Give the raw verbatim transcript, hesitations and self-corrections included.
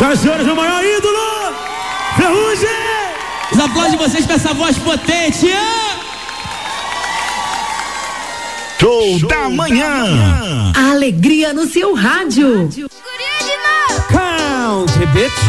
Senhoras e senhores, o maior ídolo, Ferrugem! Os aplausos de vocês com essa voz potente. Show, Show da, manhã. da manhã. A alegria no seu rádio. Count, bitch.